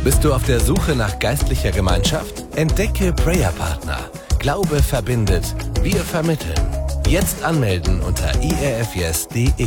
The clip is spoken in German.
Bist du auf der Suche nach geistlicher Gemeinschaft? Entdecke Prayer Partner. Glaube verbindet. Wir vermitteln. Jetzt anmelden unter irfyes.de.